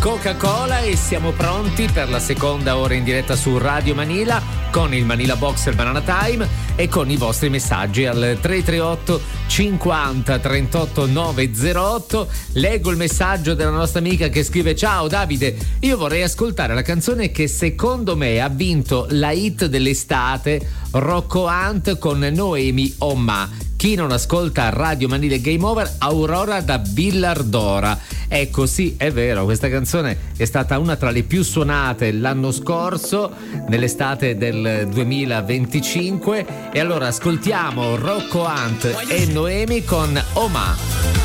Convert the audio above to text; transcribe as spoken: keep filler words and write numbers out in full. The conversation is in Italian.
Coca-Cola e siamo pronti per la seconda ora in diretta su Radio Manila con il Manila Boxer Banana Time e con i vostri messaggi al tre tre otto cinquanta trentotto novecentotto. Leggo il messaggio della nostra amica che scrive: ciao Davide, io vorrei ascoltare la canzone che secondo me ha vinto la hit dell'estate, Rocco Hunt con Noemi Oma. Chi non ascolta Radio Manila Game Over, Aurora da Villardora. Ecco, sì, è vero, questa canzone è stata una tra le più suonate l'anno scorso, nell'estate del duemilaventicinque. E allora ascoltiamo Rocco Hunt e Noemi con Oma.